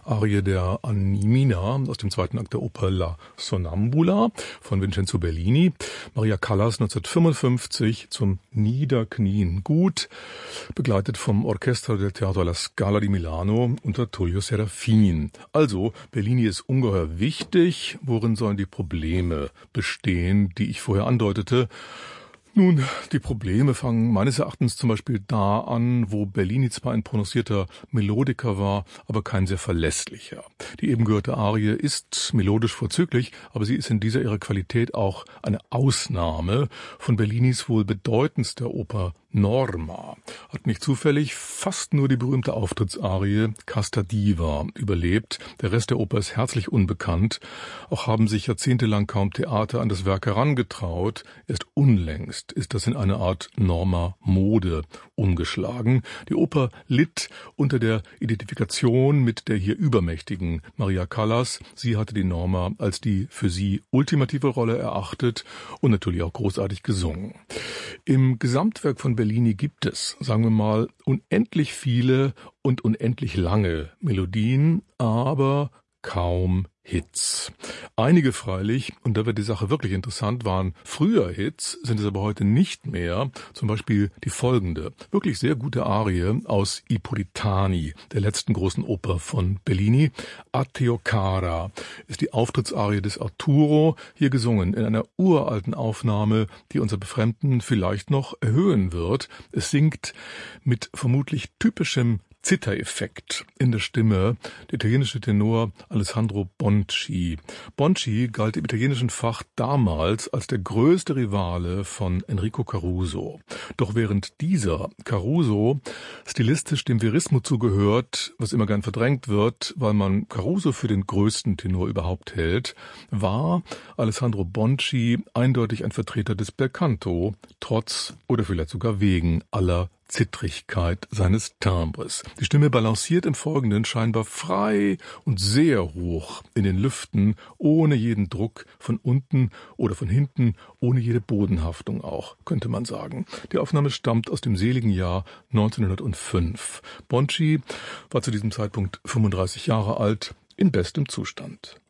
Arie der Animina aus dem zweiten Akt der Oper La Sonnambula von Vincenzo Bellini. Maria Callas 1955 zum Niederknien gut, begleitet vom Orchestra del Teatro alla Scala di Milano unter Tullio Serafin. Also, Bellini ist ungeheuer wichtig. Worin sollen die Probleme bestehen, die ich vorher andeutete? Nun, die Probleme fangen meines Erachtens zum Beispiel da an, wo Bellini zwar ein prononcierter Melodiker war, aber kein sehr verlässlicher. Die eben gehörte Arie ist melodisch vorzüglich, aber sie ist in dieser ihrer Qualität auch eine Ausnahme von Bellinis wohl bedeutendster Oper Norma. Hat nicht zufällig fast nur die berühmte Auftrittsarie Casta Diva überlebt. Der Rest der Oper ist herzlich unbekannt. Auch haben sich jahrzehntelang kaum Theater an das Werk herangetraut. Erst unlängst ist das in eine Art Norma-Mode umgeschlagen. Die Oper litt unter der Identifikation mit der hier übermächtigen Maria Callas. Sie hatte die Norma als die für sie ultimative Rolle erachtet und natürlich auch großartig gesungen. Im Gesamtwerk von Bellini gibt es, sagen wir mal, unendlich viele und unendlich lange Melodien, aber kaum Hits. Einige freilich, und da wird die Sache wirklich interessant, waren früher Hits, sind es aber heute nicht mehr. Zum Beispiel die folgende, wirklich sehr gute Arie aus I Puritani, der letzten großen Oper von Bellini. A Teo Cara ist die Auftrittsarie des Arturo, hier gesungen in einer uralten Aufnahme, die unser Befremden vielleicht noch erhöhen wird. Es singt mit vermutlich typischem Zittereffekt in der Stimme der italienische Tenor Alessandro Bonci. Bonci galt im italienischen Fach damals als der größte Rivale von Enrico Caruso. Doch während dieser Caruso stilistisch dem Verismo zugehört, was immer gern verdrängt wird, weil man Caruso für den größten Tenor überhaupt hält, war Alessandro Bonci eindeutig ein Vertreter des Belcanto, trotz oder vielleicht sogar wegen aller Zittrigkeit seines Timbres. Die Stimme balanciert im Folgenden scheinbar frei und sehr hoch in den Lüften, ohne jeden Druck von unten oder von hinten, ohne jede Bodenhaftung auch, könnte man sagen. Die Aufnahme stammt aus dem seligen Jahr 1905. Bonci war zu diesem Zeitpunkt 35 Jahre alt, in bestem Zustand.